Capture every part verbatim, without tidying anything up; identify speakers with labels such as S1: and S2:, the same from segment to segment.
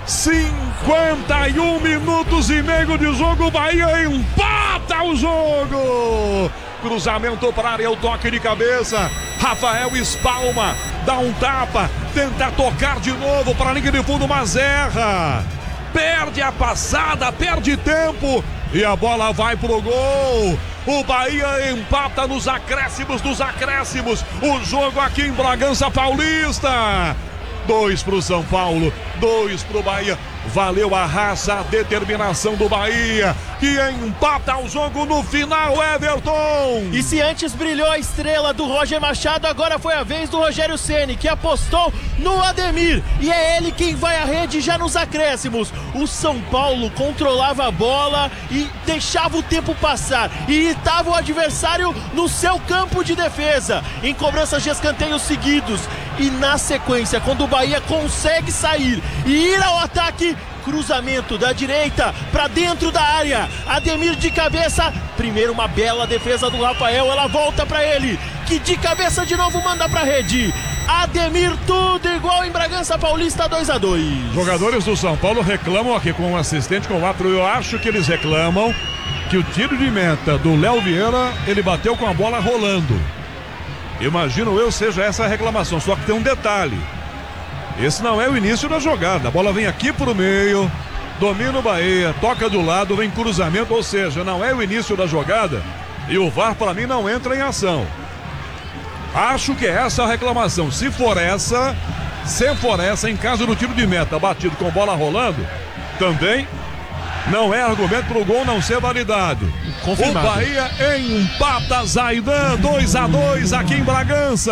S1: cinquenta e um minutos e meio de jogo, o Bahia empata o jogo. Cruzamento para a área, o toque de cabeça. Rafael espalma, dá um tapa, tenta tocar de novo para a linha de fundo, mas erra. Perde a passada, perde tempo e a bola vai pro gol. O Bahia empata nos acréscimos dos acréscimos. O jogo aqui em Bragança Paulista. Dois pro São Paulo, dois pro Bahia. Valeu a raça, a determinação do Bahia, que empata o jogo no final, Everton.
S2: E se antes brilhou a estrela do Roger Machado, agora foi a vez do Rogério Ceni, que apostou no Ademir. E é ele quem vai à rede já nos acréscimos. O São Paulo controlava a bola e deixava o tempo passar. E irritava o adversário no seu campo de defesa, em cobranças de escanteios seguidos. E na sequência, quando o Bahia consegue sair e ir ao ataque, cruzamento da direita para dentro da área, Ademir de cabeça, primeiro uma bela defesa do Rafael, ela volta para ele, que de cabeça de novo manda para rede. Ademir, tudo igual em Bragança Paulista, dois a dois.
S1: Jogadores do São Paulo reclamam aqui com o assistente, com o árbitro. Eu acho que eles reclamam que o tiro de meta do Léo Vieira, ele bateu com a bola rolando. Imagino eu seja essa a reclamação, só que tem um detalhe. Esse não é o início da jogada. A bola vem aqui pro meio, domina o Bahia, toca do lado, vem cruzamento, ou seja, não é o início da jogada. E o V A R para mim não entra em ação. Acho que é essa a reclamação. Se for essa, se for essa, em caso do tiro de meta batido com bola rolando, também não é argumento para o gol não ser validado. Confirmado. O Bahia empata, Zaidan, dois a dois aqui em Bragança.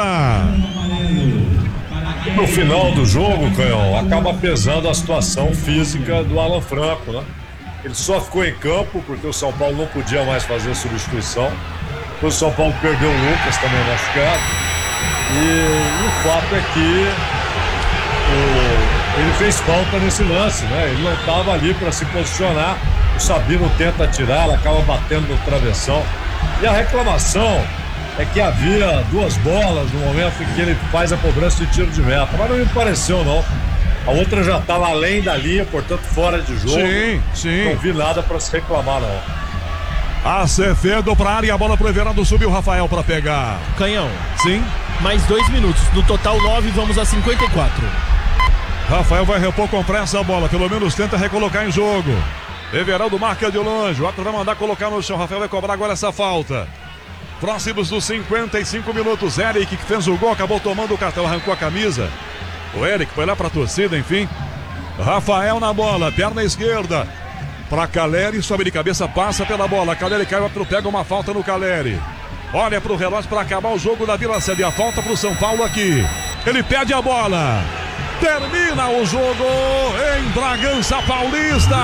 S3: No final do jogo, Canhão, acaba pesando a situação física do Alan Franco, né? Ele só ficou em campo porque o São Paulo não podia mais fazer substituição. O São Paulo perdeu o Lucas também machucado. E, e o fato é que o, ele fez falta nesse lance, né? Ele não estava ali para se posicionar. O Sabino tenta atirar, ela acaba batendo no travessão. E a reclamação é que havia duas bolas no momento em que ele faz a cobrança de tiro de meta, mas não me pareceu não. A outra já estava além da linha, portanto fora de jogo.
S1: Sim, sim.
S3: Não vi nada para se reclamar não.
S1: Acevedo para a área, a bola pro Everaldo, subiu o Rafael para pegar.
S2: Canhão.
S1: Sim.
S2: Mais dois minutos, no total nove, vamos a cinquenta e quatro.
S1: Rafael vai repor com pressa a bola, pelo menos tenta recolocar em jogo. Everaldo marca de longe, o outro vai mandar colocar no chão. Rafael vai cobrar agora essa falta. Próximos dos cinquenta e cinco minutos, Eric, que fez o gol, acabou tomando o cartão, arrancou a camisa. O Eric foi lá pra torcida, enfim. Rafael na bola, perna esquerda para Caleri, sobe de cabeça, passa pela bola. Caleri cai, o pega uma falta no Caleri. Olha pro relógio para acabar o jogo da Vila Sede. A falta pro São Paulo aqui. Ele pede a bola. Termina o jogo em Bragança Paulista.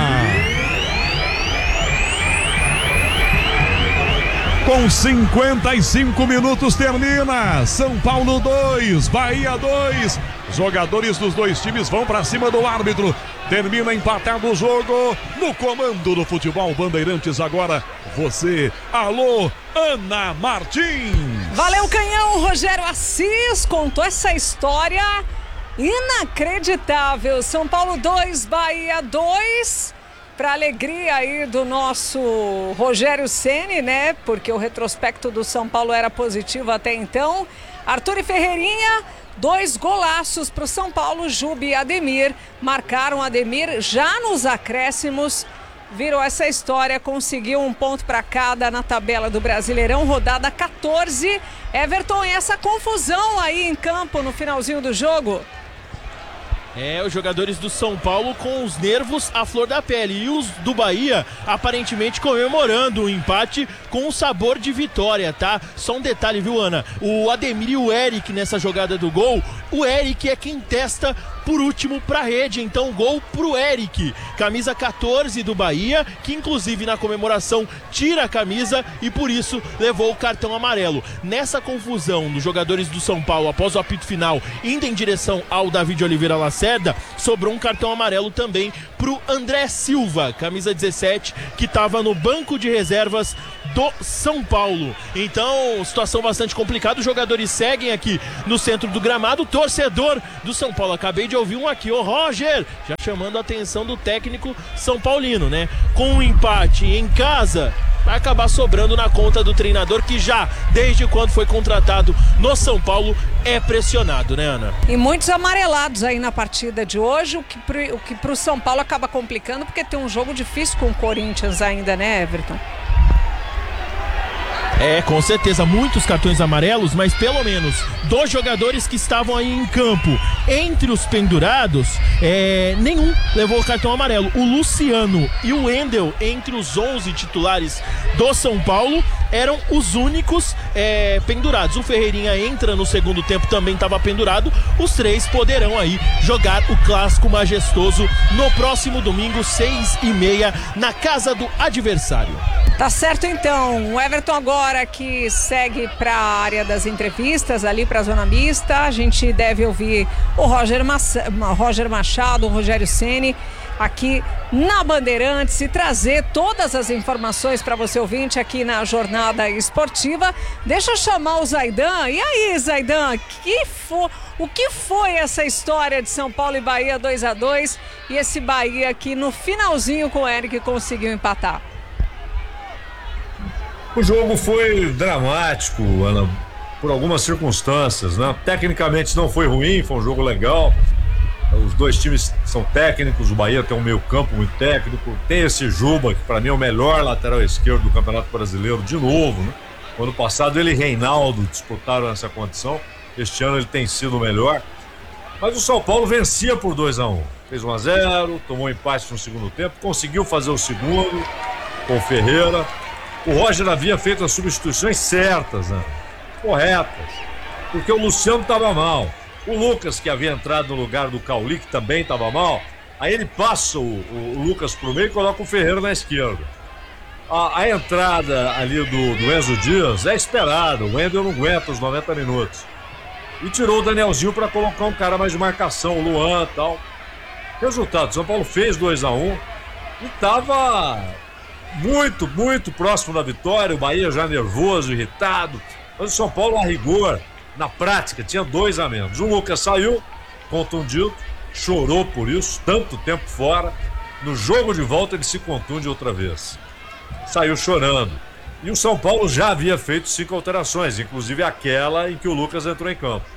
S1: Com cinquenta e cinco minutos termina. São Paulo dois, Bahia dois. Jogadores dos dois times vão para cima do árbitro. Termina empatado o jogo. No comando do futebol Bandeirantes agora, você. Alô, Ana Martins.
S4: Valeu, Canhão. Rogério Assis contou essa história inacreditável. São Paulo dois, Bahia dois. Para alegria aí do nosso Rogério Ceni, né? Porque o retrospecto do São Paulo era positivo até então. Arthur e Ferreirinha, dois golaços para o São Paulo. Jubi e Ademir marcaram. Ademir já nos acréscimos. Virou essa história, conseguiu um ponto para cada na tabela do Brasileirão, rodada quatorze. Everton, e essa confusão aí em campo no finalzinho do jogo?
S2: É, os jogadores do São Paulo com os nervos à flor da pele e os do Bahia aparentemente comemorando o empate com o sabor de vitória, tá? Só um detalhe, viu, Ana? O Ademir e o Eric nessa jogada do gol, o Eric é quem testa por último pra rede, então gol pro Eric, camisa quatorze do Bahia, que inclusive na comemoração tira a camisa e por isso levou o cartão amarelo. Nessa confusão dos jogadores do São Paulo após o apito final indo em direção ao David Oliveira Lacerda, sobrou um cartão amarelo também pro André Silva, camisa dezessete, que estava no banco de reservas do São Paulo. Então, situação bastante complicada. Os jogadores seguem aqui no centro do gramado. O torcedor do São Paulo, acabei de ouvir um aqui, ô Roger, já chamando a atenção do técnico São Paulino, né? Com um empate em casa, vai acabar sobrando na conta do treinador, que já, desde quando foi contratado no São Paulo, é pressionado, né, Ana?
S4: E muitos amarelados aí na partida de hoje, o que pro, o que pro São Paulo acaba complicando, porque tem um jogo difícil com o Corinthians ainda, né, Everton?
S2: É, com certeza, muitos cartões amarelos, mas pelo menos dos jogadores que estavam aí em campo, entre os pendurados, é, nenhum levou cartão amarelo. O Luciano e o Wendel, entre os onze titulares do São Paulo, eram os únicos é, pendurados. O Ferreirinha entra no segundo tempo, também estava pendurado. Os três poderão aí jogar o clássico majestoso no próximo domingo, seis e meia, na casa do adversário.
S4: Tá certo, então. O Everton agora que segue para a área das entrevistas, ali para a zona mista. A gente deve ouvir o Roger, Massa, Roger Machado, o Rogério Ceni aqui na Bandeirantes e trazer todas as informações para você ouvinte aqui na Jornada Esportiva. Deixa eu chamar o Zaidan. E aí, Zaidan, que for, o que foi essa história de São Paulo e Bahia dois a dois e esse Bahia aqui no finalzinho com o Eric conseguiu empatar?
S3: O jogo foi dramático, Ana, por algumas circunstâncias, né? Tecnicamente não foi ruim, foi um jogo legal. Os dois times são técnicos, o Bahia tem um meio campo muito técnico, tem esse Juba, que para mim é o melhor lateral esquerdo do Campeonato Brasileiro, de novo, né? O ano passado ele e Reinaldo disputaram essa condição, este ano ele tem sido o melhor. Mas o São Paulo vencia por dois a um, fez um a zero, tomou empate no segundo tempo, conseguiu fazer o segundo com o Ferreira. O Roger havia feito as substituições certas, né? Corretas, porque o Luciano estava mal. O Lucas, que havia entrado no lugar do Cauli, que também estava mal, aí ele passa o, o Lucas para o meio e coloca o Ferreira na esquerda. A, a entrada ali do, do Enzo Dias é esperada, o Wendel não aguenta os noventa minutos. E tirou o Danielzinho para colocar um cara mais de marcação, o Luan e tal. Resultado, São Paulo fez dois a um e estava muito, muito próximo da vitória. O Bahia já nervoso, irritado. Mas o São Paulo, a rigor, na prática, tinha dois a menos. O Lucas saiu contundido, chorou por isso, tanto tempo fora. No jogo de volta ele se contunde outra vez. Saiu chorando. E o São Paulo já havia feito cinco alterações, inclusive aquela em que o Lucas entrou em campo.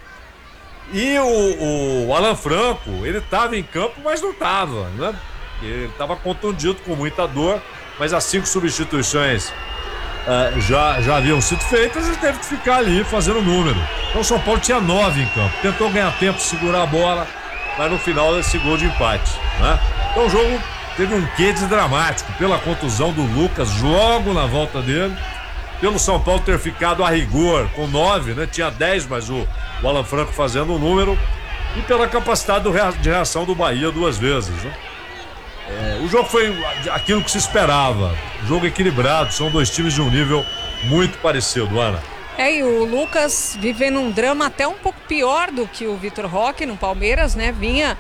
S3: E o, o Alan Franco, ele estava em campo, mas não estava, né? Ele estava contundido com muita dor. Mas as cinco substituições uh, já, já haviam sido feitas e teve que ficar ali fazendo número. Então o São Paulo tinha nove em campo. Tentou ganhar tempo, segurar a bola, mas no final esse gol de empate, né? Então o jogo teve um quê de dramático pela contusão do Lucas logo na volta dele, pelo São Paulo ter ficado a rigor com nove, né? Tinha dez, mas o, o Alan Franco fazendo o número, e pela capacidade do, de reação do Bahia duas vezes, né? É, o jogo foi aquilo que se esperava, jogo equilibrado, são dois times de um nível muito parecido, Ana.
S4: É, e o Lucas vivendo um drama até um pouco pior do que o Vitor Roque no Palmeiras, né? Vinha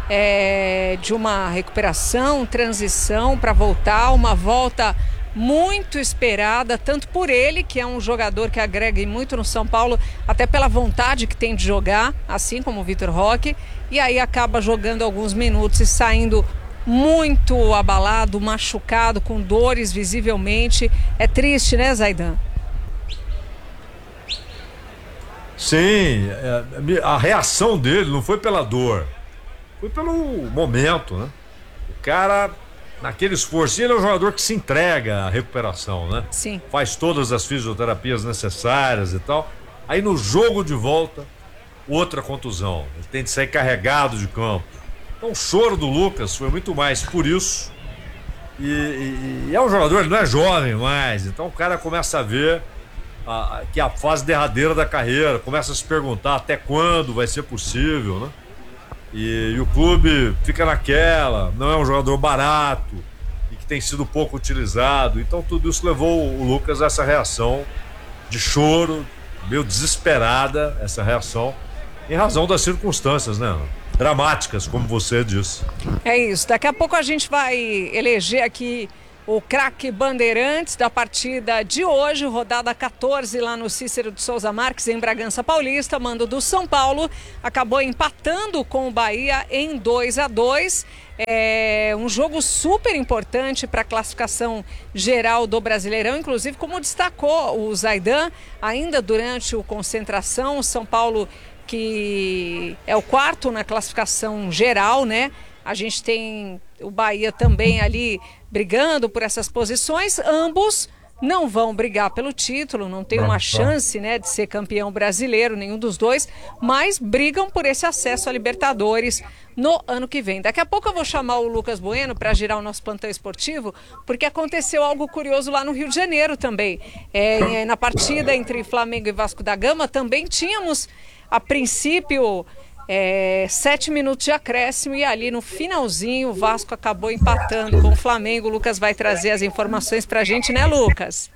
S4: é, de uma recuperação, transição para voltar, uma volta muito esperada, tanto por ele, que é um jogador que agrega muito no São Paulo, até pela vontade que tem de jogar, assim como o Vitor Roque, e aí acaba jogando alguns minutos e saindo muito abalado, machucado, com dores visivelmente. É triste, né, Zaidan?
S3: Sim, a reação dele não foi pela dor, foi pelo momento, né? O cara, naquele esforço, ele é um jogador que se entrega à recuperação, né?
S4: Sim. Faz
S3: todas as fisioterapias necessárias e tal. Aí no jogo de volta, outra contusão. Ele tem de sair carregado de campo. Então o choro do Lucas foi muito mais por isso. E, e, e é um jogador, ele não é jovem mais. Então o cara começa a ver a, a, que é a fase derradeira da carreira, começa a se perguntar até quando vai ser possível, né? E, e o clube fica naquela, não é um jogador barato e que tem sido pouco utilizado. Então tudo isso levou o Lucas a essa reação de choro, meio desesperada, essa reação, em razão das circunstâncias, né? Dramáticas, como você disse.
S4: É isso, daqui a pouco a gente vai eleger aqui o craque Bandeirantes da partida de hoje, rodada quatorze lá no Cícero de Souza Marques, em Bragança Paulista, mando do São Paulo, acabou empatando com o Bahia em dois a dois. É um jogo super importante para a classificação geral do Brasileirão, inclusive como destacou o Zaidan, ainda durante o concentração, o São Paulo que é o quarto na classificação geral, né? A gente tem o Bahia também ali brigando por essas posições, ambos não vão brigar pelo título, não tem uma chance, né, de ser campeão brasileiro, nenhum dos dois, mas brigam por esse acesso a Libertadores no ano que vem. Daqui a pouco eu vou chamar o Lucas Bueno para girar o nosso plantão esportivo, porque aconteceu algo curioso lá no Rio de Janeiro também. É, na partida entre Flamengo e Vasco da Gama também tínhamos, a princípio, É, sete minutos de acréscimo e ali no finalzinho o Vasco acabou empatando com o Flamengo. O Lucas vai trazer as informações pra gente, né, Lucas?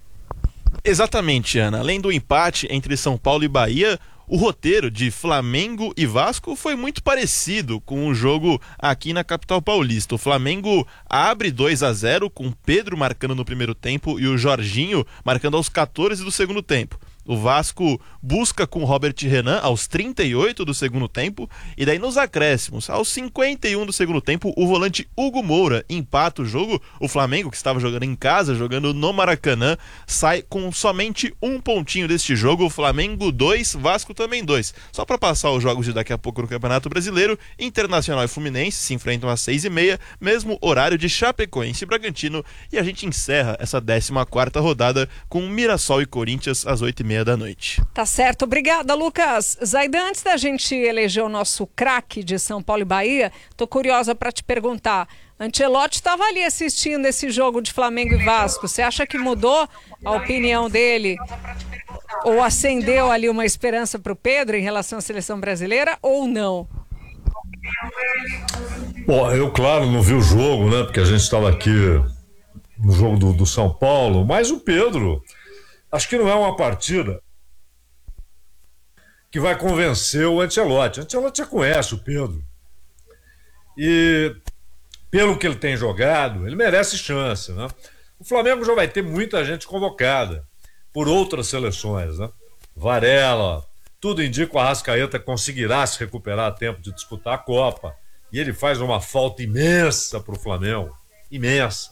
S5: Exatamente, Ana. Além do empate entre São Paulo e Bahia, o roteiro de Flamengo e Vasco foi muito parecido com o jogo aqui na capital paulista. O Flamengo abre dois a zero com Pedro marcando no primeiro tempo e o Jorginho marcando aos quatorze do segundo tempo. O Vasco busca com Robert Renan aos trinta e oito do segundo tempo e daí nos acréscimos, aos cinquenta e um do segundo tempo, o volante Hugo Moura empata o jogo. O Flamengo, que estava jogando em casa, jogando no Maracanã, sai com somente um pontinho deste jogo. O Flamengo dois, Vasco também dois. Só para passar os jogos de daqui a pouco no Campeonato Brasileiro, Internacional e Fluminense se enfrentam às seis e meia, mesmo horário de Chapecoense e Bragantino, e a gente encerra essa décima quarta rodada com Mirassol e Corinthians às oito e meia da noite.
S4: Tá certo, obrigada, Lucas. Zaidan, antes da gente eleger o nosso craque de São Paulo e Bahia, tô curiosa para te perguntar, Ancelotti estava ali assistindo esse jogo de Flamengo e Vasco, você acha que mudou a opinião dele ou acendeu ali uma esperança para o Pedro em relação à seleção brasileira ou não?
S3: Bom, eu claro não vi o jogo, né, porque a gente estava aqui no jogo do, do São Paulo, mas o Pedro, acho que não é uma partida que vai convencer o Ancelotti. O Ancelotti já conhece o Pedro. E pelo que ele tem jogado, ele merece chance, né? O Flamengo já vai ter muita gente convocada por outras seleções, né? Varela, tudo indica o Arrascaeta conseguirá se recuperar a tempo de disputar a Copa. E ele faz uma falta imensa para o Flamengo. Imensa.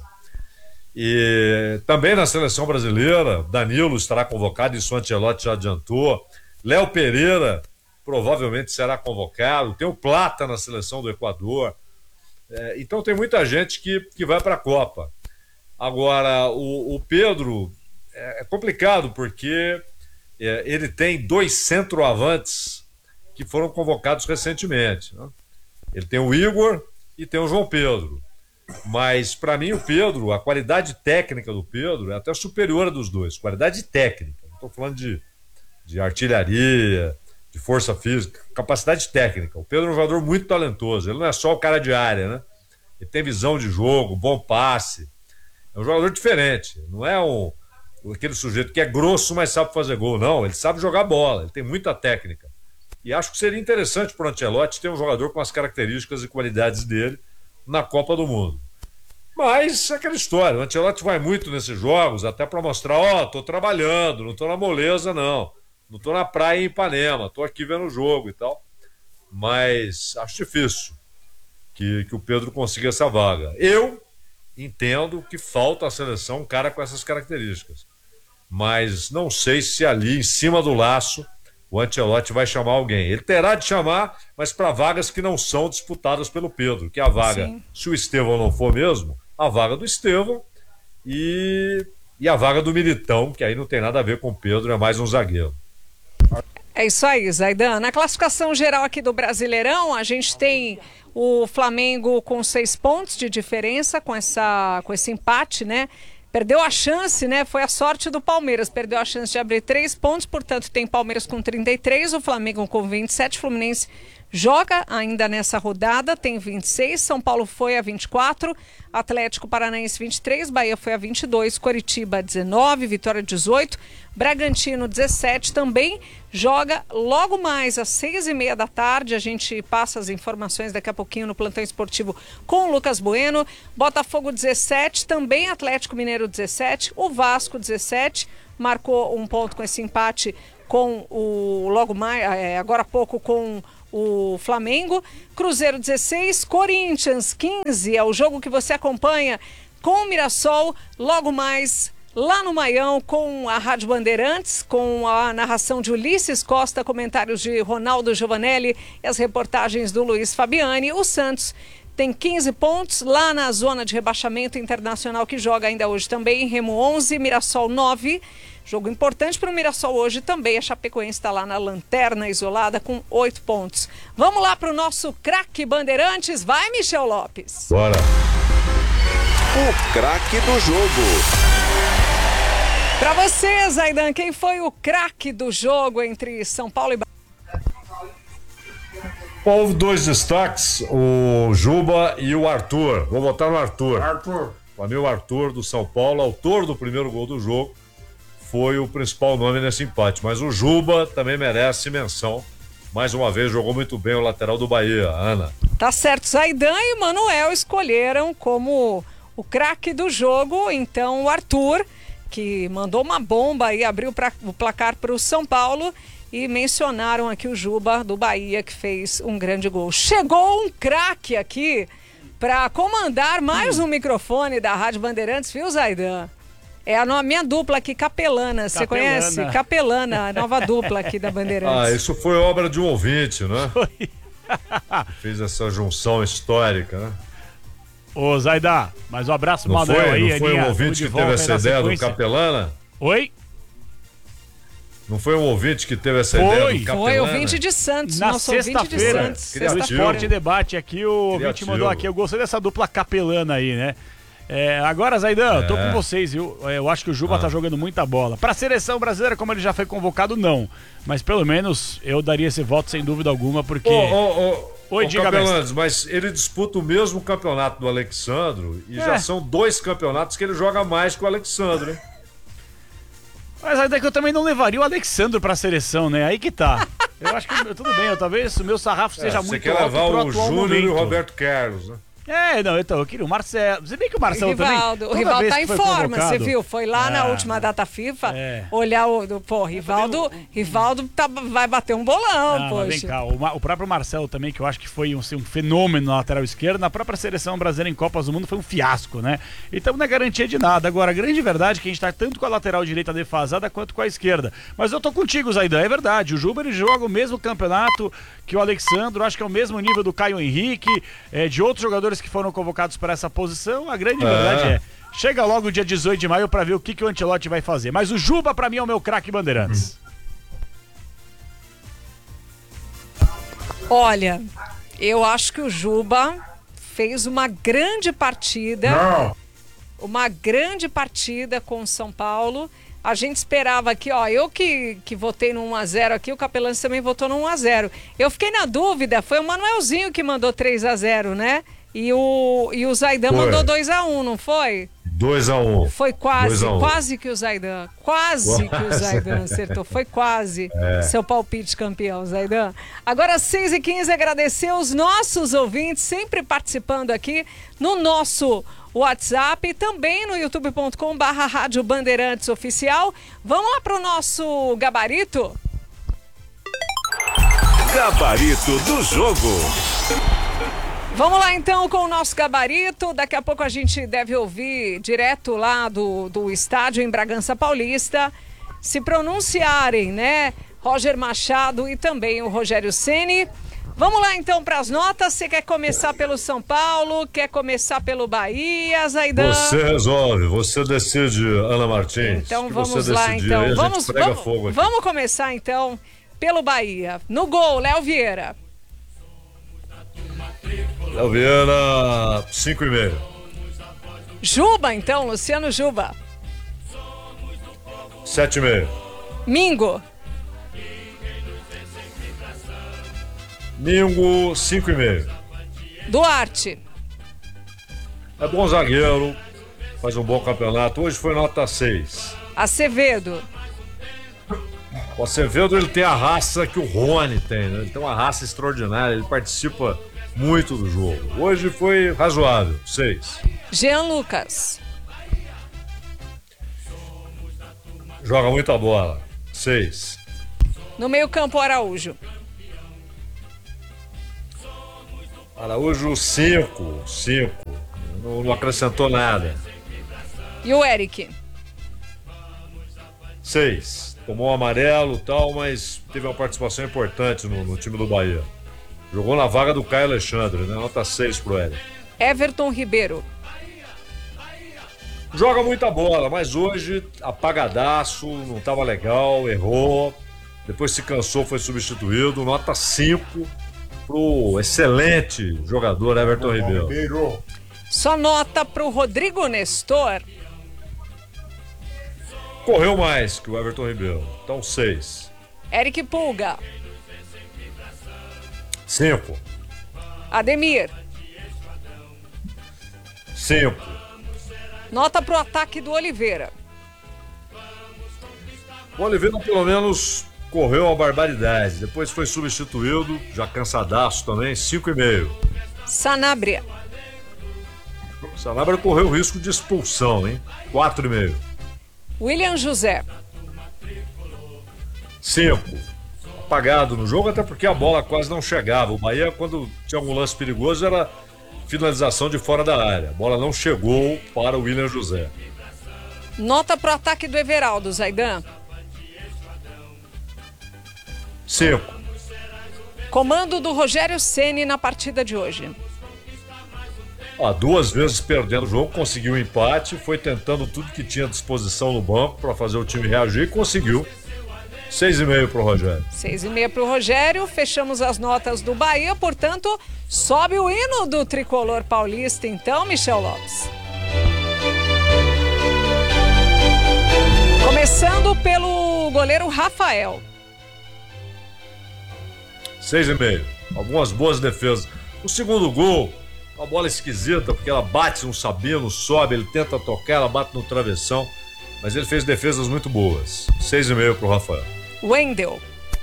S3: E também na seleção brasileira, Danilo estará convocado, isso o Ancelotti já adiantou. Léo Pereira provavelmente será convocado. Tem o Plata na seleção do Equador. É, então tem muita gente que, que vai para a Copa. Agora, o, o Pedro é, é complicado porque é, ele tem dois centroavantes que foram convocados recentemente, né? Ele tem o Igor e tem o João Pedro. Mas, para mim, o Pedro, a qualidade técnica do Pedro é até superior a dos dois. Qualidade técnica. Não estou falando de, de artilharia, de força física. Capacidade técnica. O Pedro é um jogador muito talentoso. Ele não é só o cara de área, né? Ele tem visão de jogo, bom passe. É um jogador diferente. Não é um, aquele sujeito que é grosso, mas sabe fazer gol. Não, ele sabe jogar bola. Ele tem muita técnica. E acho que seria interessante para o Ancelotti ter um jogador com as características e qualidades dele na Copa do Mundo. Mas é aquela história, o Ancelotti vai muito nesses jogos até para mostrar, ó, oh, tô trabalhando, não tô na moleza não, não tô na praia em Ipanema, tô aqui vendo o jogo e tal. Mas acho difícil que, que o Pedro consiga essa vaga. Eu entendo que falta à seleção um cara com essas características, mas não sei se ali em cima do laço o Ancelotti vai chamar alguém. Ele terá de chamar, mas para vagas que não são disputadas pelo Pedro, que é a vaga, sim, se o Estevão não for mesmo, a vaga do Estevão e, e a vaga do Militão, que aí não tem nada a ver com o Pedro, é mais um zagueiro.
S4: É isso aí, Zaidan. Na classificação geral aqui do Brasileirão, a gente tem o Flamengo com seis pontos de diferença, com, essa, com esse empate, né? Perdeu a chance, né? Foi a sorte do Palmeiras. Perdeu a chance de abrir três pontos, portanto tem Palmeiras com trinta e três, o Flamengo com vinte e sete, Fluminense joga ainda nessa rodada, tem vinte e seis, São Paulo foi a vinte e quatro, Atlético Paranaense vinte e três, Bahia foi a vinte e dois, Coritiba dezenove, Vitória dezoito, Bragantino dezessete, também joga logo mais às seis e meia da tarde, a gente passa as informações daqui a pouquinho no Plantão Esportivo com o Lucas Bueno, Botafogo dezessete, também Atlético Mineiro dezessete, o Vasco dezessete, marcou um ponto com esse empate com o, logo mais, é, agora há pouco com o Flamengo, Cruzeiro dezesseis, Corinthians quinze, é o jogo que você acompanha com o Mirassol, logo mais lá no Maião com a Rádio Bandeirantes, com a narração de Ulisses Costa, comentários de Ronaldo Giovanelli e as reportagens do Luiz Fabiani. O Santos tem quinze pontos lá na zona de rebaixamento internacional que joga ainda hoje também, Remo onze, Mirassol nove. Jogo importante para o Mirassol hoje também. A Chapecoense está lá na lanterna isolada com oito pontos. Vamos lá para o nosso craque Bandeirantes. Vai, Michel Lopes.
S3: Bora.
S6: O craque do jogo.
S4: Para você, Zaidan, quem foi o craque do jogo entre São Paulo e Bahia?
S3: Houve dois destaques, o Juba e o Arthur. Vou votar no Arthur.
S7: Arthur.
S3: Para mim, o Arthur do São Paulo, autor do primeiro gol do jogo, foi o principal nome nesse empate. Mas o Juba também merece menção. Mais uma vez, jogou muito bem o lateral do Bahia, Ana.
S4: Tá certo, Zaidan e Manuel escolheram como o craque do jogo, então o Arthur, que mandou uma bomba e abriu pra, o placar para o São Paulo, e mencionaram aqui o Juba do Bahia, que fez um grande gol. Chegou um craque aqui para comandar mais um microfone da Rádio Bandeirantes, viu, Zaidan? É a minha dupla aqui, Capelana. Você conhece? Capelana, a nova dupla aqui da Bandeirantes.
S3: Ah, isso foi obra de um ouvinte, né?
S1: Foi.
S3: Fez essa junção histórica, né?
S1: Ô, Zaidan, mais um abraço,
S3: Não
S1: Manuel
S3: foi,
S1: aí.
S3: não foi
S1: Aninha,
S3: um ouvinte
S1: tudo de
S3: que teve
S1: volta
S3: essa
S1: aí na
S3: ideia do
S1: sequência.
S3: Capelana?
S1: Oi?
S3: Não foi um ouvinte que teve essa
S1: Foi.
S3: ideia do Capelana?
S4: Foi ouvinte de Santos,
S1: Na
S4: nosso ouvinte de
S1: sexta-feira,
S4: Santos.
S3: criativo.
S4: Sexta-feira.
S1: Forte debate aqui, o ouvinte
S3: Criativo.
S1: mandou aqui. Eu gostei dessa dupla capelana aí, né? É, agora, Zaidan, eu tô
S3: É.
S1: com vocês, viu? Eu acho que o Juba
S3: Ah.
S1: tá jogando muita bola. Pra seleção brasileira, como ele já foi convocado, não. Mas pelo menos eu daria esse voto sem dúvida alguma, porque.
S3: Ô, ô, ô,
S1: Oi,
S3: ô,
S1: diga,
S3: Capelanes, mas ele disputa o mesmo campeonato do Alexandro e
S1: É.
S3: já são dois campeonatos que ele joga mais que o Alexandro, hein?
S1: Mas ainda que eu também não levaria o Alexandre pra seleção, né? Aí que tá. Eu acho que tudo bem, eu, talvez o meu sarrafo seja
S3: É, você
S1: muito
S3: quer
S1: alto
S3: levar
S1: pro
S3: o
S1: atual
S3: Júnior e o
S1: momento.
S3: Roberto Carlos, né?
S1: É, não, então, eu queria o Marcelo. Você bem que o Marcelo
S4: O Rivaldo,
S1: também.
S4: o
S1: toda
S4: Rivaldo
S1: vez
S4: tá
S1: que
S4: em
S1: foi
S4: forma,
S1: convocado-
S4: você viu? Foi lá na
S1: Ah,
S4: última data FIFA
S1: é.
S4: olhar o. do- Pô, Rivaldo, Rivaldo tá, vai bater um bolão,
S1: Ah, mas vem
S4: poxa.
S1: cá, o, Ma- o próprio Marcelo também, que eu acho que foi um, assim, um fenômeno na lateral esquerda, na própria seleção brasileira em Copas do Mundo foi um fiasco, né? Então não é garantia de nada. Agora, a grande verdade é que a gente tá tanto com a lateral direita defasada quanto com a esquerda. Mas eu tô contigo, Zaidan, é verdade. O Juba ele joga o mesmo campeonato que o Alexandro, acho que é o mesmo nível do Caio Henrique, é, de outros jogadores que foram convocados para essa posição. A grande
S3: É.
S1: verdade é, chega logo o dia dezoito de maio pra ver o que, que o Ancelotti vai fazer. Mas o Juba, pra mim, é o meu craque Bandeirantes.
S4: Olha, eu acho que o Juba fez uma grande partida.
S7: Não.
S4: Uma grande partida com o São Paulo. A gente esperava aqui, ó, eu que, que votei no um a zero aqui, o Capelães também votou no um a zero. Eu fiquei na dúvida, foi o Manuelzinho que mandou três a zero, né? E o, e o Zaidan
S3: Foi.
S4: mandou dois a um, não foi?
S3: dois a um.
S4: Foi quase,
S3: dois a um.
S4: quase que o Zaidan, quase que o Zaidan acertou, foi quase seu palpite campeão, Zaidan. Agora seis e quinze, agradecer os nossos ouvintes, sempre participando aqui no nosso WhatsApp e também no youtube ponto com barra Rádio Bandeirantes Oficial. Vamos lá para o nosso gabarito?
S6: Gabarito do jogo.
S4: Vamos lá então com o nosso gabarito. Daqui a pouco a gente deve ouvir direto lá do, do estádio em Bragança Paulista se pronunciarem, né? Roger Machado e também o Rogério Ceni. Vamos lá então para as notas. Você quer começar pelo São Paulo? Quer começar pelo Bahia, Zaidan?
S3: Você resolve, você decide, Ana Martins.
S4: Então
S3: que
S4: vamos
S3: você
S4: lá
S3: decidir,
S4: então.
S3: aí a
S4: Vamos,
S3: gente prega
S4: vamos,
S3: fogo aqui.
S4: vamos começar então pelo Bahia. No gol, Léo Vieira.
S3: Léo Vieira, cinco e meio.
S4: Juba então, Luciano Juba.
S3: sete e meio.
S4: Mingo.
S3: Mingo, cinco e meio.
S4: Duarte.
S3: É bom zagueiro, faz um bom campeonato. Hoje foi nota seis.
S4: Acevedo.
S3: O Acevedo, ele tem a raça que o Rony tem, né? Ele tem uma raça extraordinária, ele participa muito do jogo. Hoje foi razoável, seis.
S4: Jean Lucas.
S3: Joga muita bola, seis.
S4: No meio-campo, Araújo.
S3: Araújo, cinco, cinco. Não, não acrescentou nada.
S4: E o Eric?
S3: Seis. Tomou um amarelo e tal, mas teve uma participação importante no, no time do Bahia. Jogou na vaga do Caio Alexandre, né? Nota seis pro Eric.
S4: Everton Ribeiro.
S3: Joga muita bola, mas hoje apagadaço, não tava legal, errou. Depois se cansou, foi substituído. Nota cinco pro excelente jogador Everton Ribeiro.
S4: Só nota pro Rodrigo Nestor.
S3: Correu mais que o Everton Ribeiro. Então, seis.
S4: Eric Pulga.
S3: Cinco.
S4: Ademir.
S3: Cinco.
S4: Nota pro ataque do Oliveira.
S3: O Oliveira, pelo menos, correu uma barbaridade. Depois foi substituído, já cansadaço também, cinco e meio.
S4: Sanabria.
S3: Sanabria correu o risco de expulsão, hein? Quatro e meio.
S4: William José.
S3: Cinco. Apagado no jogo, até porque a bola quase não chegava. O Bahia, quando tinha algum lance perigoso, era finalização de fora da área. A bola não chegou para o William José.
S4: Nota pro ataque do Everaldo, Zaidan.
S3: Cinco.
S4: Comando do Rogério Ceni na partida de hoje.
S3: Ó, duas vezes perdendo o jogo, conseguiu um empate, foi tentando tudo que tinha à disposição no banco para fazer o time reagir e conseguiu. Seis e meio pro Rogério.
S4: Seis e meia pro Rogério. Fechamos as notas do Bahia, portanto, sobe o hino do tricolor paulista, então, Michel Lopes. Começando pelo goleiro Rafael.
S3: Seis e meio. Algumas boas defesas. O segundo gol, uma bola esquisita, porque ela bate no Sabino, sobe, ele tenta tocar, ela bate no travessão, mas ele fez defesas muito boas. Seis e meio pro Rafael.
S4: Wendel.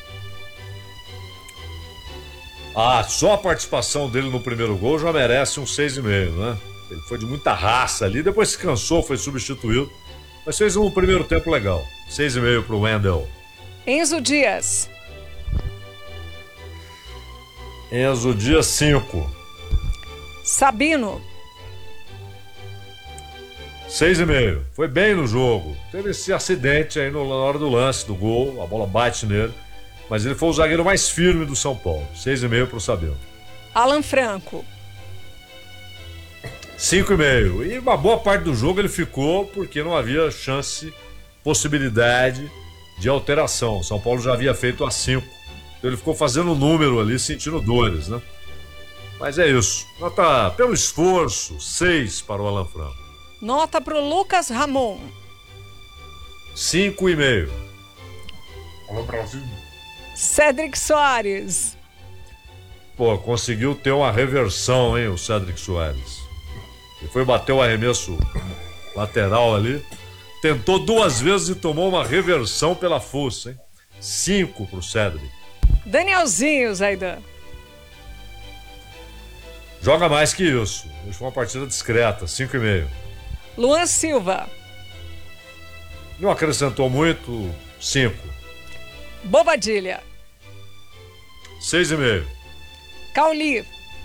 S3: Ah, só a participação dele no primeiro gol já merece um seis e meio, né? Ele foi de muita raça ali, depois se cansou, foi substituído, mas fez um primeiro tempo legal. Seis e meio pro Wendel.
S4: Enzo Dias.
S3: Enzo Dias, cinco.
S4: Sabino.
S3: Seis e meio. Foi bem no jogo. Teve esse acidente aí no, na hora do lance do gol. A bola bate nele. Mas ele foi o zagueiro mais firme do São Paulo. Seis e meio pro Sabino.
S4: Alan Franco.
S3: Cinco e meio. E uma boa parte do jogo ele ficou porque não havia chance, possibilidade de alteração. O São Paulo já havia feito a cinco. Então ele ficou fazendo o número ali, sentindo dores, né? Mas é isso. Nota pelo esforço, seis para o Alan Franco.
S4: Nota pro Lucas Ramon.
S3: Cinco e meio.
S1: Alô, Brasil.
S4: Cédric Soares.
S3: Pô, conseguiu ter uma reversão, hein, o Cédric Soares. Ele foi bater o arremesso lateral ali. Tentou duas vezes e tomou uma reversão pela força, hein? Cinco pro Cédric.
S4: Danielzinho, Zaidan.
S3: Joga mais que isso. Hoje foi uma partida discreta, cinco e meio.
S4: Luan Silva.
S3: Não acrescentou muito, cinco.
S4: Bobadilha.
S3: Seis e meio.
S4: Cauli.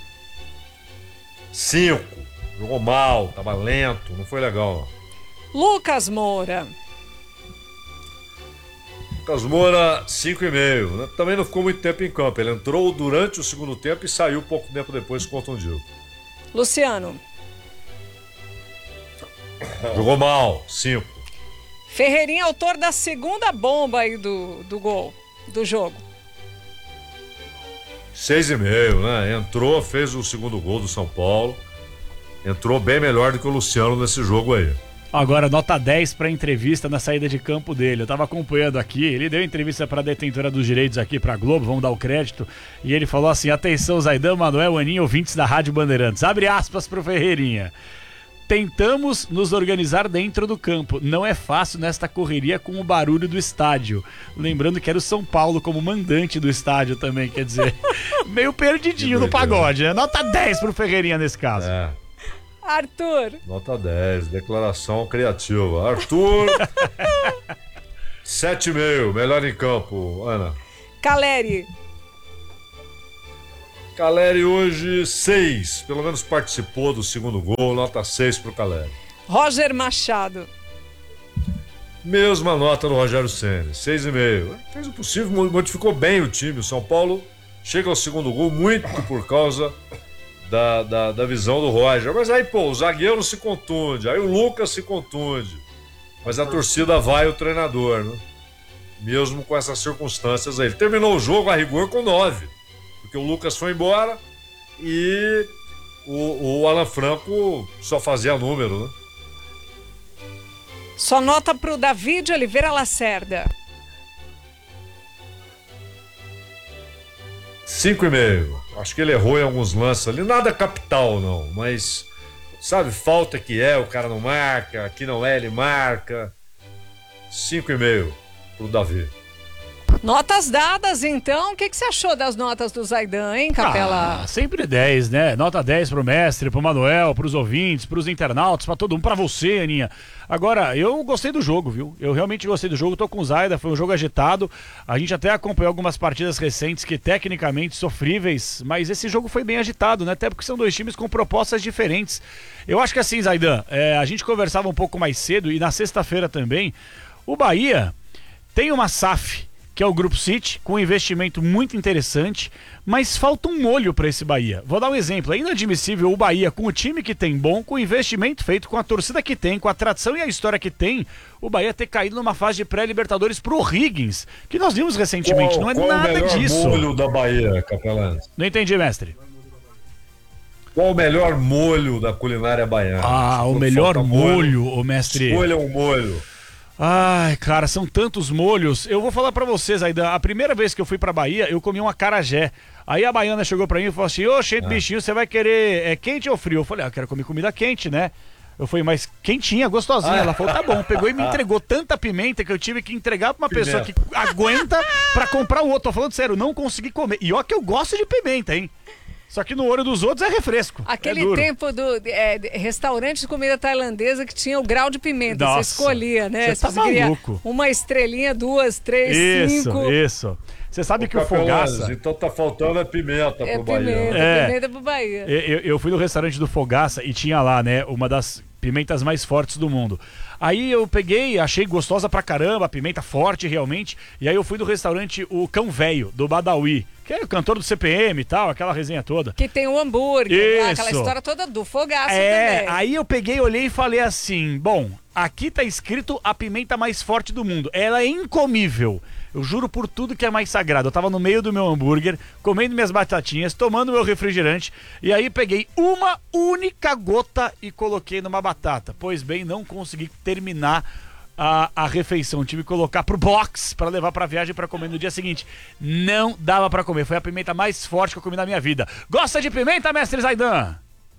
S3: Cinco. Jogou mal, tava lento, não foi legal.
S4: Lucas Moura.
S3: Lucas Moura, cinco e meio. Né? Também não ficou muito tempo em campo. Ele entrou durante o segundo tempo e saiu pouco tempo depois contundido.
S4: Luciano.
S3: Jogou mal, cinco.
S4: Ferreirinha, autor da segunda bomba aí do, do gol, do jogo.
S3: Seis e meio, né? Entrou, fez o segundo gol do São Paulo. Entrou bem melhor do que o Luciano nesse jogo aí.
S7: Agora, nota dez para entrevista na saída de campo dele. Eu tava acompanhando aqui, ele deu entrevista para a detentora dos direitos aqui para Globo, vamos dar o crédito, e ele falou assim: atenção, Zaidan, Manuel, Aninha, ouvintes da Rádio Bandeirantes. Abre aspas pro Ferreirinha. Tentamos nos organizar dentro do campo. Não é fácil nesta correria com o barulho do estádio. Lembrando que era o São Paulo como mandante do estádio também, quer dizer, meio perdidinho no pagode, né? Nota dez pro Ferreirinha nesse caso.
S3: É.
S4: Arthur.
S3: Nota dez, declaração criativa. Arthur, sete e meio, melhor em campo, Ana.
S4: Caleri.
S3: Caleri hoje, seis, pelo menos participou do segundo gol, nota seis pro Caleri.
S4: Roger Machado.
S3: Mesma nota do Rogério Ceni, seis e meio. Fez o possível, modificou bem o time. O São Paulo chega ao segundo gol muito por causa da, da, da visão do Roger. Mas aí, pô, o zagueiro se contunde, aí o Lucas se contunde. Mas a torcida vai o treinador, né? Mesmo com essas circunstâncias aí. Ele terminou o jogo a rigor com nove. Porque o Lucas foi embora e o, o Alan Franco só fazia número, né?
S4: Só nota pro David Oliveira Lacerda.
S3: Cinco e meio. Acho que ele errou em alguns lances ali. Nada capital, não. Mas, sabe, falta que é, o cara não marca. Aqui não é, ele marca. Cinco e meio pro Davi.
S4: Notas dadas, então. O que, que você achou das notas do Zaidan, hein, Capela?
S7: Ah, sempre dez, né? Nota dez pro mestre, pro Manuel, pros ouvintes, pros internautas, pra todo mundo, pra você, Aninha. Agora, eu gostei do jogo, viu? Eu realmente gostei do jogo, tô com o Zaida, foi um jogo agitado. A gente até acompanhou algumas partidas recentes que tecnicamente sofríveis, mas esse jogo foi bem agitado, né? Até porque são dois times com propostas diferentes. Eu acho que assim, Zaidan, é, a gente conversava um pouco mais cedo e na sexta-feira também, o Bahia tem uma S A F, que é o Grupo City, com um investimento muito interessante, mas falta um molho para esse Bahia. Vou dar um exemplo, é inadmissível o Bahia, com o time que tem bom, com o investimento feito, com a torcida que tem, com a tradição e a história que tem, o Bahia ter caído numa fase de pré-libertadores pro Higgins, que nós vimos recentemente,
S3: Qual,
S7: não é
S3: qual
S7: nada
S3: o melhor
S7: disso.
S3: molho da Bahia, Capelano?
S7: Não entendi, mestre.
S3: Qual o melhor molho da culinária baiana?
S7: Ah, o melhor molho, o mestre.
S3: Escolha um molho.
S7: Ai, cara, são tantos molhos. Eu vou falar pra vocês, Aidan, a primeira vez que eu fui pra Bahia, eu comi um acarajé. Aí a baiana chegou pra mim e falou assim: ô, gente, ah. bichinho, você vai querer é quente ou frio? Eu falei: ah, eu quero comer comida quente, né? Eu falei: mas quentinha, gostosinha. Ah. Ela falou: tá bom. Pegou e me entregou tanta pimenta que eu tive que entregar pra uma pimenta. pessoa que aguenta pra comprar o outro. Tô falando sério, não consegui comer. E ó que eu gosto de pimenta, hein? Só que no olho dos outros é refresco.
S4: Aquele
S7: é
S4: tempo do é, restaurante de comida tailandesa que tinha o grau de pimenta. Nossa, você escolhia, né?
S7: Você tá maluco.
S4: Uma estrelinha, duas, três,
S7: isso,
S4: cinco.
S7: Isso, isso. Você sabe
S3: o
S7: que o Fogaça...
S3: Então tá faltando a pimenta
S4: é
S3: pro
S4: pimenta,
S3: Bahia.
S7: É
S4: pimenta pro Bahia.
S7: Eu, eu fui no restaurante do Fogaça e tinha lá, né, uma das pimentas mais fortes do mundo. Aí eu peguei, achei gostosa pra caramba, a pimenta forte realmente, e aí eu fui no restaurante O Cão Velho, do Badawi, que é o cantor do C P M e tal, aquela resenha toda.
S4: Que tem o hambúrguer, lá, aquela história toda do Fogaça
S7: é,
S4: também.
S7: Aí eu peguei, olhei e falei assim, bom, aqui tá escrito a pimenta mais forte do mundo, ela é incomível. Eu juro por tudo que é mais sagrado. Eu tava no meio do meu hambúrguer, comendo minhas batatinhas, tomando meu refrigerante, e aí peguei uma única gota e coloquei numa batata. Pois bem, não consegui terminar a, a refeição. Tive que colocar pro box pra levar pra viagem pra comer no dia seguinte. Não dava pra comer. Foi a pimenta mais forte que eu comi na minha vida. Gosta de pimenta, mestre Zaidan?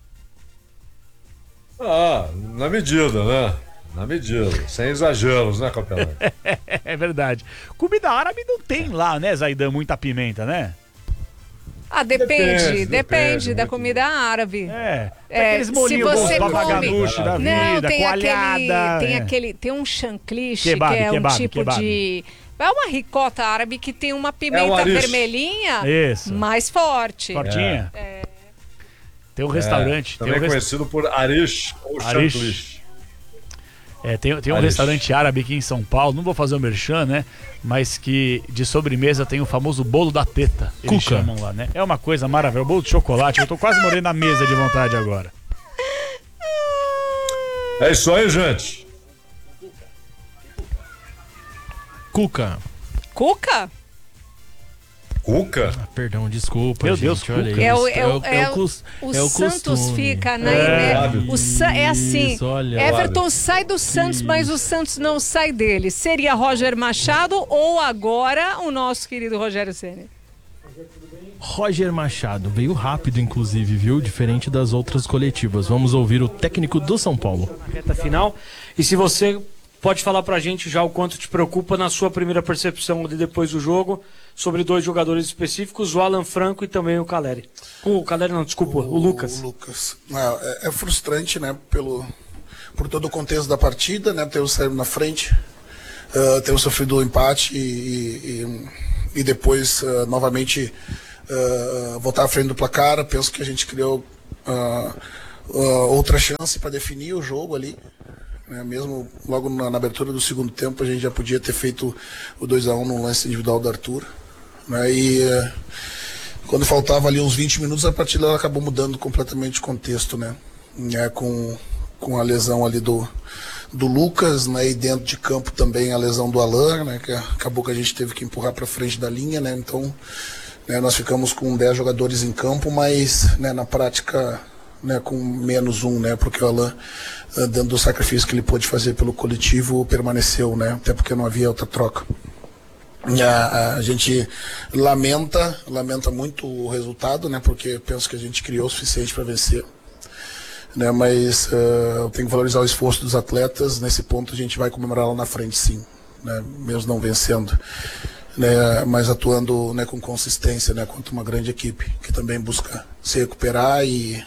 S3: Ah, na medida, né? Na medida, sem exageros, né, Capelão?
S7: É verdade. Comida árabe não tem lá, né, Zaidan, muita pimenta, né?
S4: Ah, depende, depende,
S3: depende,
S4: depende da
S3: muito.
S4: comida árabe.
S7: É,
S4: É,
S7: aqueles molinhos
S4: se você
S7: babaganuche da
S4: Não,
S7: vida,
S4: tem
S7: coalhada.
S4: aquele, tem
S7: é.
S4: aquele, tem um chancliche,
S7: Kebab,
S4: que é
S7: kebab,
S4: um tipo
S7: kebab.
S4: de... É uma ricota árabe que tem uma pimenta
S3: arish.
S4: vermelhinha
S7: Isso.
S4: mais forte.
S7: Fortinha?
S4: É.
S7: Tem um restaurante.
S3: É, também
S7: tem um rest...
S3: conhecido por arish ou
S7: Arish.
S3: chancliche.
S7: É, tem, tem um
S3: Arish.
S7: restaurante árabe aqui em São Paulo, não vou fazer o merchan, né? Mas que de sobremesa tem o famoso bolo da teta. Eles
S2: Cuca.
S7: chamam lá, né? É uma coisa maravilhosa. Bolo de chocolate, eu tô quase morrendo na mesa de vontade agora.
S3: É isso aí, gente.
S2: Cuca.
S4: Cuca?
S3: Cuca?
S2: Ah, perdão, desculpa,
S7: Meu
S2: gente,
S7: Deus,
S2: olha
S7: Cuca.
S2: isso.
S4: É o, é o,
S2: é
S4: é
S2: o,
S4: o,
S2: cos-
S4: o
S2: é o
S4: Santos
S2: costume.
S4: fica, né?
S3: É,
S4: né? O Sa- é assim,
S2: Isso, olha.
S4: Everton sai do Santos,
S2: Isso.
S4: mas o Santos não sai dele. Seria Roger Machado ou agora o nosso querido Rogério Ceni?
S2: Roger Machado, veio rápido inclusive, viu? Diferente das outras coletivas. Vamos ouvir o técnico do São Paulo.
S8: Na reta final. E se você pode falar pra gente já o quanto te preocupa na sua primeira percepção de depois do jogo sobre dois jogadores específicos, o Alan Franco e também o Caleri. O Caleri não, desculpa, o, o Lucas.
S9: O Lucas. É, é frustrante, né, pelo, por todo o contexto da partida, né, ter o saído na frente, uh, ter sofrido o empate e, e, e depois uh, novamente uh, voltar à frente do placar. Penso que a gente criou uh, uh, outra chance para definir o jogo ali. É, mesmo logo na, na abertura do segundo tempo a gente já podia ter feito o dois a um no lance individual do Arthur, né? E é, quando faltava ali uns vinte minutos a partida ela acabou mudando completamente o contexto, né? É, com, com a lesão ali do, do Lucas, né? E dentro de campo também a lesão do Alan, né? Que acabou que a gente teve que empurrar para frente da linha, né? Então, né, nós ficamos com dez jogadores em campo, mas, né, na prática, né, com menos um, né, porque o Alan, dentro do sacrifício que ele pôde fazer pelo coletivo, permaneceu, né, até porque não havia outra troca. A, a gente lamenta, lamenta muito o resultado, né, porque penso que a gente criou o suficiente para vencer, né, mas uh, eu tenho que valorizar o esforço dos atletas. Nesse ponto a gente vai comemorar lá na frente, sim, né, mesmo não vencendo, né, mas atuando, né, com consistência, né, contra uma grande equipe que também busca se recuperar e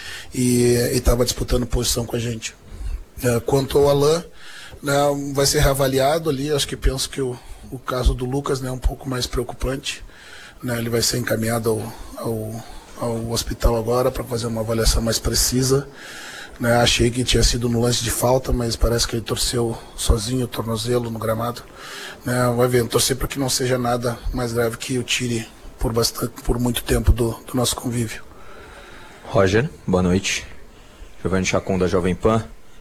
S9: e estava disputando posição com a gente. É, quanto ao Alan, né, vai ser reavaliado ali. Acho que penso que o, o caso do Lucas, né, é um pouco mais preocupante, né, ele vai ser encaminhado ao, ao, ao hospital agora para fazer uma avaliação mais precisa, né. Achei que tinha sido no lance de falta, mas parece que ele torceu sozinho o tornozelo no gramado, né. Vai ver, torcer para que não seja nada mais grave que o tire por, bastante, por muito tempo do, do nosso convívio.
S10: Roger, boa noite. Giovanni Chacon da Jovem Pan.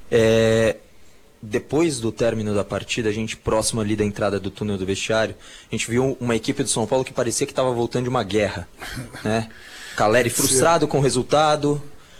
S10: É, depois do término da partida, a gente próximo ali da entrada do túnel do vestiário, a gente viu uma equipe do São Paulo que parecia que estava voltando de uma guerra, né? Caleri frustrado com o resultado,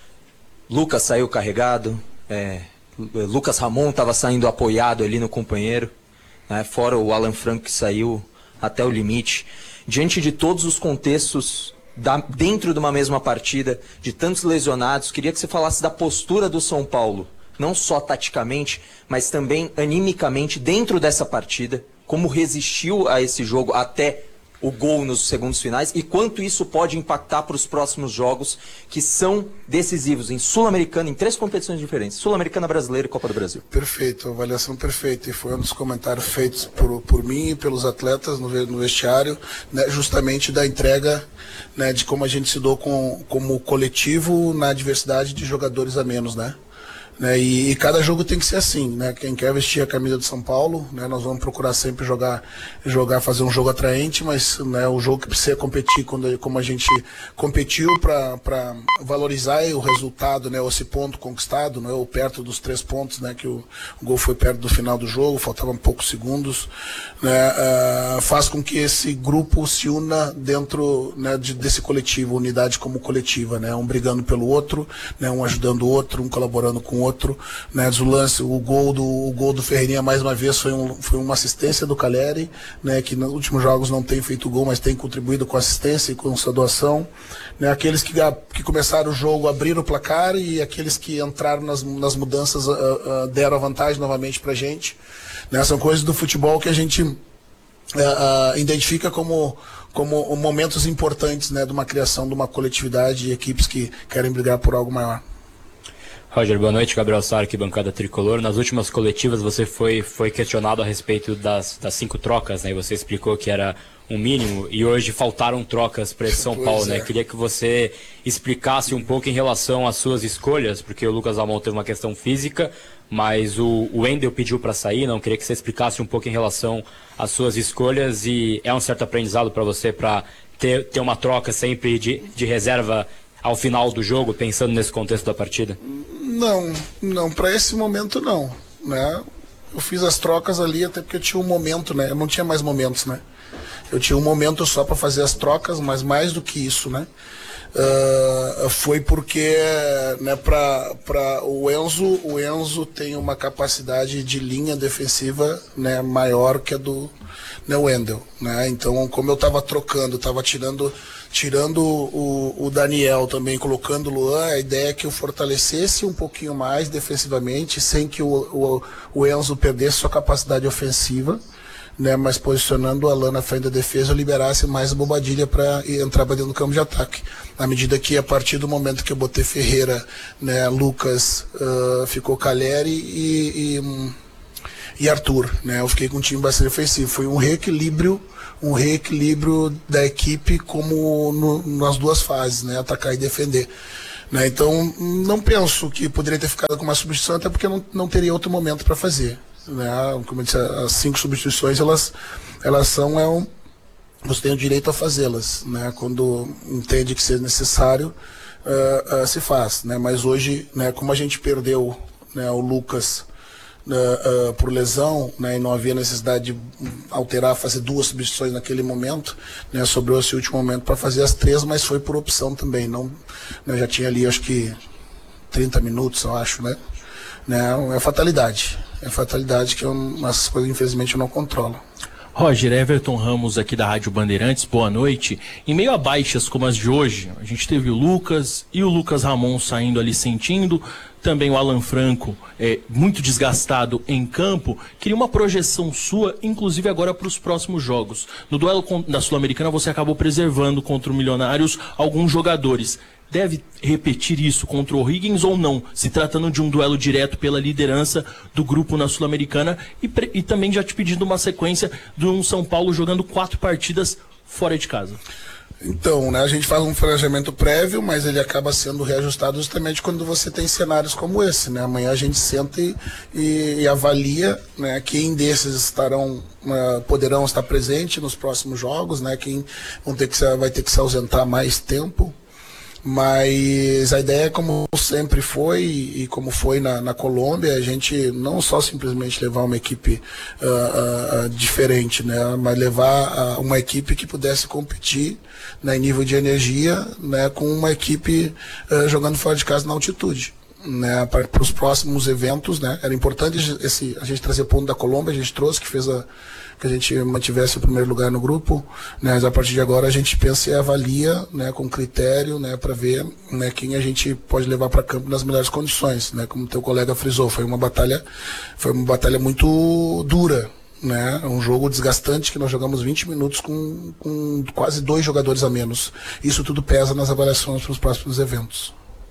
S10: Lucas saiu carregado, é, Lucas Ramon estava saindo apoiado ali no companheiro, né? Fora o Alan Franco que saiu até o limite. Diante de todos os contextos Da, dentro de uma mesma partida, de tantos lesionados, queria que você falasse da postura do São Paulo, não só taticamente, mas também animicamente dentro dessa partida, como resistiu a esse jogo até o gol nos segundos finais e quanto isso pode impactar para os próximos jogos que são decisivos em Sul-Americana, em três competições diferentes, Sul-Americana, Brasileira e Copa do Brasil.
S9: Perfeito, avaliação perfeita, e foi um dos comentários feitos por, por mim e pelos atletas no, no vestiário, né, justamente da entrega, né, de como a gente se deu com, como coletivo na diversidade de jogadores a menos, né? Né, e, e cada jogo tem que ser assim, né? Quem quer vestir a camisa de São Paulo, né, nós vamos procurar sempre jogar, jogar, fazer um jogo atraente, mas, né, o jogo que precisa competir, quando, como a gente competiu para valorizar o resultado, né, esse ponto conquistado, né, ou perto dos três pontos, né, que o, o gol foi perto do final do jogo, faltavam poucos segundos, né, uh, faz com que esse grupo se una dentro, né, de, desse coletivo, unidade como coletiva, né, um brigando pelo outro, né, um ajudando o outro, um colaborando com o outro, né, o lance, o gol do, o gol do Ferreirinha mais uma vez foi, um, foi uma assistência do Caleri, né, que nos últimos jogos não tem feito gol, mas tem contribuído com assistência e com sua doação, né, aqueles que, que começaram o jogo abriram o placar e aqueles que entraram nas, nas mudanças uh, uh, deram a vantagem novamente pra gente, né, são coisas do futebol que a gente uh, uh, identifica como como momentos importantes, né, de uma criação de uma coletividade e equipes que querem brigar por algo maior.
S11: Roger, boa noite. Gabriel Sá, aqui, bancada tricolor. Nas últimas coletivas você foi, foi questionado a respeito das, das cinco trocas, né? E você explicou que era um mínimo e hoje faltaram trocas para esse São Paulo, né? Queria que você explicasse um pouco em relação às suas escolhas, porque o Lucas Ramon teve uma questão física, mas o, o Wendel pediu para sair, não? Queria que você explicasse um pouco em relação às suas escolhas e é um certo aprendizado para você para ter, ter uma troca sempre de, de reserva ao final do jogo, pensando nesse contexto da partida?
S9: Não, não, para esse momento não, né? Eu fiz as trocas ali até porque eu tinha um momento, né? Eu não tinha mais momentos, né? eu tinha um momento só para fazer as trocas, mas mais do que isso, né? Uh, foi porque, né, para o Enzo, o Enzo tem uma capacidade de linha defensiva, né, maior que a do, né, Wendel, né? Então, como eu estava trocando, estava tirando, tirando o, o Daniel também, colocando o Luan, a ideia é que eu fortalecesse um pouquinho mais defensivamente, sem que o, o, o Enzo perdesse sua capacidade ofensiva, né, mas posicionando o Alan na frente da defesa, eu liberasse mais a Bobadilha para entrar para dentro do campo de ataque. À medida que, a partir do momento que eu botei Ferreira, né, Lucas, uh, ficou Calheri e, e, e Arthur, né, eu fiquei com um time bastante ofensivo. Foi um reequilíbrio, um reequilíbrio da equipe como no, nas duas fases, né, atacar e defender. Né, então, não penso que poderia ter ficado com uma substituição, até porque não, não teria outro momento para fazer. Né, como eu disse, as cinco substituições, elas, elas são, é um, você tem o direito a fazê-las, né, quando entende que seja necessário, uh, uh, se faz, né, mas hoje, né, como a gente perdeu, né, o Lucas uh, uh, por lesão, né, e não havia necessidade de alterar, fazer duas substituições naquele momento, né, sobrou esse último momento para fazer as três, mas foi por opção também, não, né, já tinha ali acho que trinta minutos, eu acho, né. Né, é fatalidade, é fatalidade que eu, as coisas infelizmente eu não controlo.
S12: Roger, Everton Ramos aqui da Rádio Bandeirantes, boa noite. Em meio a baixas como as de hoje, a gente teve o Lucas e o Lucas Ramon saindo ali sentindo, também o Alan Franco é, muito desgastado em campo. Queria uma projeção sua, inclusive agora para os próximos jogos. No duelo da Sul-Americana você acabou preservando contra o Milionários alguns jogadores. Deve repetir isso contra o Higgins ou não, se tratando de um duelo direto pela liderança do grupo na Sul-Americana e, e também já te pedindo uma sequência de um São Paulo jogando quatro partidas fora de casa?
S9: Então, né, a gente faz um planejamento prévio, mas ele acaba sendo reajustado justamente quando você tem cenários como esse, né? Amanhã a gente senta e, e, e avalia, né, quem desses estarão, uh, poderão estar presente nos próximos jogos, né? Quem vão ter que, vai ter que se ausentar mais tempo. Mas a ideia, como sempre foi e como foi na, na Colômbia, a gente não só simplesmente levar uma equipe uh, uh, diferente, né, mas levar uh, uma equipe que pudesse competir, né, em nível de energia, né, com uma equipe uh, jogando fora de casa na altitude. Né, para os próximos eventos, né, era importante esse, a gente trazer ponto da Colômbia, a gente trouxe, que fez a, que a gente mantivesse o primeiro lugar no grupo, né, mas a partir de agora a gente pensa e avalia, né, com critério, né, para ver, né, quem a gente pode levar para campo nas melhores condições, né, como teu colega frisou, foi uma batalha, foi uma batalha muito dura, né, um jogo desgastante que nós jogamos vinte minutos com, com quase dois jogadores a menos. Isso tudo pesa nas avaliações para os próximos eventos.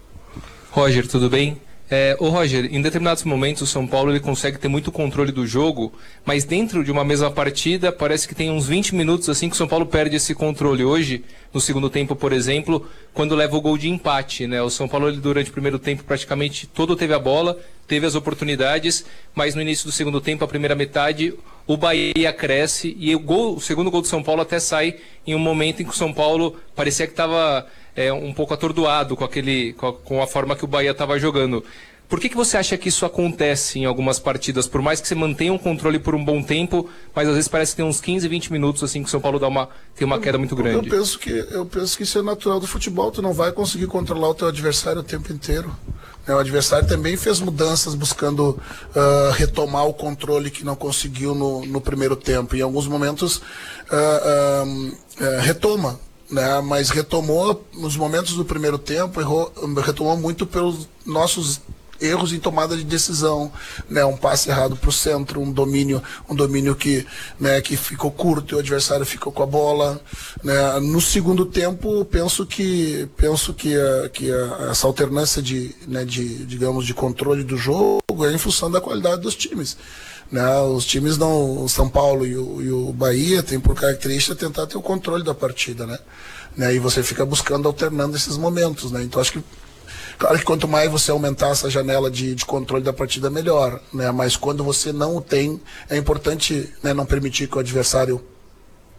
S13: Roger, tudo bem? É, ô Roger, em determinados momentos o São Paulo ele consegue ter muito controle do jogo, mas dentro de uma mesma partida parece que tem uns vinte minutos assim que o São Paulo perde esse controle. Hoje, no segundo tempo, por exemplo, quando leva o gol de empate, né? O São Paulo ele, durante o primeiro tempo praticamente todo teve a bola, teve as oportunidades, mas no início do segundo tempo, a primeira metade, o Bahia cresce e o, gol, o segundo gol do São Paulo até sai em um momento em que o São Paulo parecia que estava é, um pouco atordoado com, aquele, com, a, com a forma que o Bahia estava jogando. Por que, que você acha que isso acontece em algumas partidas? Por mais que você mantenha um controle por um bom tempo, mas às vezes parece que tem uns quinze, vinte minutos assim que o São Paulo dá uma, tem uma queda muito grande.
S9: Eu penso, que, eu penso que isso é natural do futebol. Tu não vai conseguir controlar o teu adversário o tempo inteiro. O adversário também fez mudanças buscando uh, retomar o controle que não conseguiu no, no primeiro tempo. Em alguns momentos uh, uh, uh, retoma, né? Mas retomou nos momentos do primeiro tempo, errou, retomou muito pelos nossos erros em tomada de decisão, né, um passe errado para o centro, um domínio, um domínio que, né, que ficou curto e o adversário ficou com a bola, né. No segundo tempo, penso que penso que, a, que a, essa alternância de, né, de, digamos, de controle do jogo é em função da qualidade dos times. Né, os times não, o São Paulo e o, e o Bahia têm por característica tentar ter o controle da partida, né, né, e você fica buscando, alternando esses momentos, né. Então acho que claro que quanto mais você aumentar essa janela de, de controle da partida, melhor, né? Mas quando você não o tem, é importante, né, não permitir que o adversário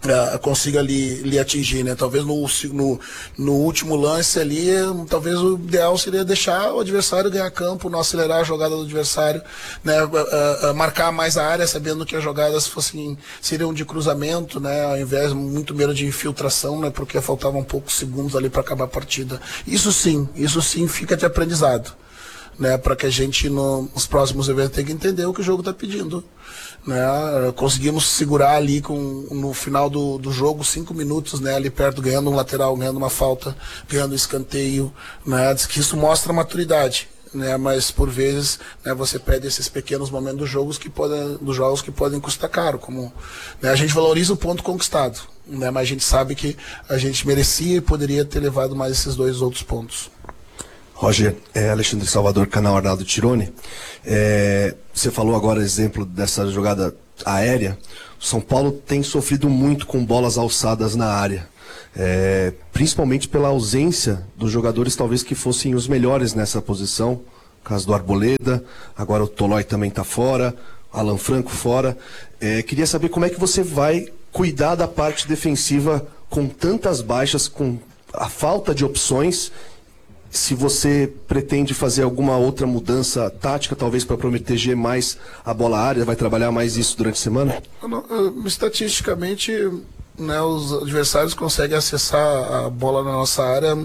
S9: Uh, consiga lhe, lhe atingir, né? Talvez no, no, no último lance ali, talvez o ideal seria deixar o adversário ganhar campo, não acelerar a jogada do adversário, né? Uh, uh, marcar mais a área, sabendo que as jogadas fossem, seriam de cruzamento, né? Ao invés muito menos de infiltração, né? Porque faltavam poucos segundos ali para acabar a partida. Isso sim, isso sim fica de aprendizado, né? Para que a gente no, nos próximos eventos tenha que entender o que o jogo está pedindo. Né, conseguimos segurar ali com, no final do, do jogo cinco minutos, né, ali perto, ganhando um lateral, ganhando uma falta, ganhando um escanteio, né, diz que isso mostra maturidade, né, mas por vezes, né, você perde esses pequenos momentos dos jogos que podem, dos jogos que podem custar caro, como, né, a gente valoriza o ponto conquistado, né, mas a gente sabe que a gente merecia e poderia ter levado mais esses dois outros pontos.
S14: Roger, é Alexandre Salvador, canal Arnaldo Tironi. É, você falou agora exemplo dessa jogada aérea. O São Paulo tem sofrido muito com bolas alçadas na área, é, principalmente pela ausência dos jogadores talvez que fossem os melhores nessa posição. Caso do Arboleda, agora o Tolói também está fora, Alan Franco fora. É, queria saber como é que você vai cuidar da parte defensiva com tantas baixas, com a falta de opções. Se você pretende fazer alguma outra mudança tática, talvez para proteger mais a bola área, vai trabalhar mais isso durante a semana?
S9: Estatisticamente, né, os adversários conseguem acessar a bola na nossa área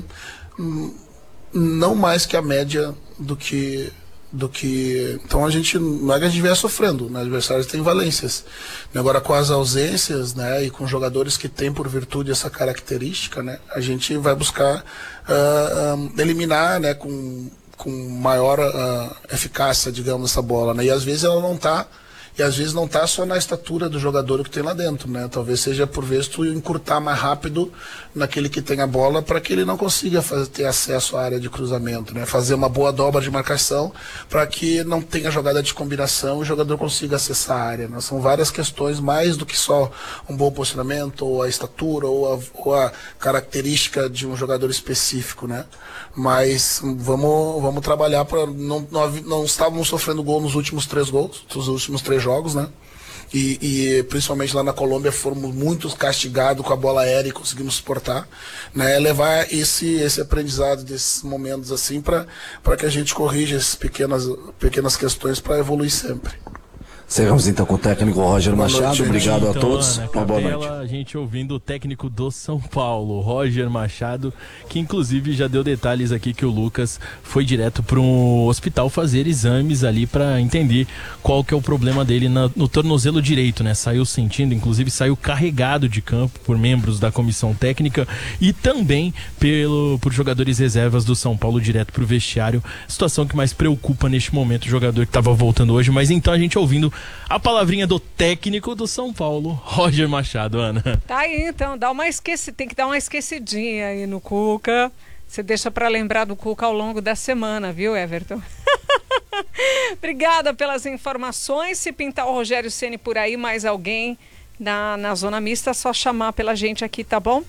S9: não mais que a média do que... do que então a gente não é que a gente estiver sofrendo, né? Adversários têm valências, agora com as ausências, né, e com jogadores que têm por virtude essa característica, né, a gente vai buscar uh, um, eliminar, né, com, com maior uh, eficácia, digamos, essa bola, né, e às vezes ela não está E às vezes não está só na estatura do jogador que tem lá dentro, né? Talvez seja por vezes tu encurtar mais rápido naquele que tem a bola para que ele não consiga fazer, ter acesso à área de cruzamento, né? Fazer uma boa dobra de marcação para que não tenha jogada de combinação e o jogador consiga acessar a área, né? São várias questões, mais do que só um bom posicionamento, ou a estatura, ou a, ou a característica de um jogador específico, né? Mas vamos, vamos trabalhar para não, não, não estávamos sofrendo gol nos últimos três gols, nos últimos três jogos, né? E, e principalmente lá na Colômbia fomos muito castigados com a bola aérea e conseguimos suportar, né? Levar esse, esse aprendizado desses momentos assim para para que a gente corrija essas pequenas, pequenas questões para evoluir sempre.
S14: Chegamos então com o técnico Roger boa Machado, noite, obrigado
S15: então,
S14: a todos,
S15: Ana,
S14: uma boa
S15: Capela,
S14: noite.
S15: A gente ouvindo o técnico do São Paulo, Roger Machado, que inclusive já deu detalhes aqui que o Lucas foi direto para um hospital fazer exames ali para entender qual que é o problema dele na, no tornozelo direito, né? Saiu sentindo, inclusive saiu carregado de campo por membros da comissão técnica e também pelo, por jogadores reservas do São Paulo direto para o vestiário, situação que mais preocupa neste momento o jogador que estava voltando hoje, mas então a gente ouvindo a palavrinha do técnico do São Paulo, Roger Machado, Ana.
S4: Tá aí, então, dá uma esqueci... tem que dar uma esquecidinha aí no Cuca. Você deixa para lembrar do Cuca ao longo da semana, viu, Everton? Obrigada pelas informações. Se pintar o Rogério Ceni por aí, mais alguém na, na zona mista, é só chamar pela gente aqui, tá bom?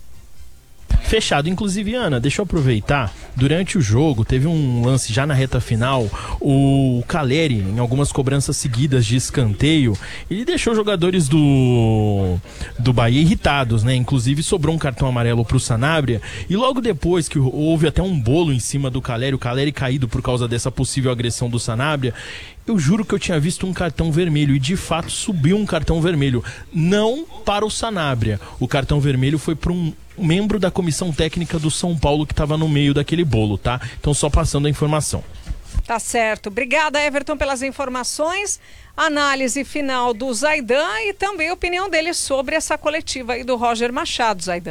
S15: Fechado. Inclusive, Ana, deixa eu aproveitar. Durante o jogo, teve um lance já na reta final. O Caleri, em algumas cobranças seguidas de escanteio, ele deixou os jogadores do, do Bahia irritados, né? Inclusive, sobrou um cartão amarelo pro Sanabria. E logo depois que houve até um bolo em cima do Caleri, o Caleri caído por causa dessa possível agressão do Sanabria, eu juro que eu tinha visto um cartão vermelho e de fato subiu um cartão vermelho. Não para o Sanabria. O cartão vermelho foi para um membro da comissão técnica do São Paulo que estava no meio daquele bolo, tá? Então só passando a informação.
S4: Tá certo. Obrigada, Everton, pelas informações. Análise final do Zaidan e também a opinião dele sobre essa coletiva aí do Roger Machado, Zaidan.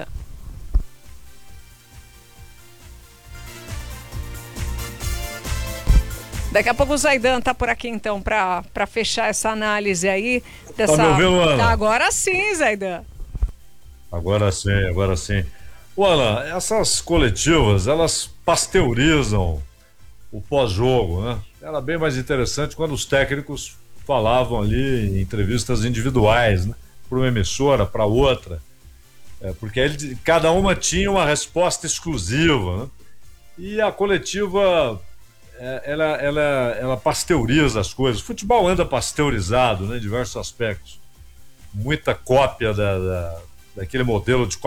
S4: Daqui a pouco o Zaidan tá por aqui então para para fechar essa análise aí dessa.
S3: Tá me ouvindo, Ana?
S4: Tá, agora sim, Zaidan.
S3: Agora sim, agora sim. Ô, Ana, essas coletivas, elas pasteurizam o pós-jogo, né? Era bem mais interessante quando os técnicos falavam ali em entrevistas individuais, né? Para uma emissora, para outra. É, porque ele, cada uma tinha uma resposta exclusiva, né? E a coletiva, é, ela, ela, ela pasteuriza as coisas. O futebol anda pasteurizado, né, em diversos aspectos. muita cópia da, da, daquele modelo de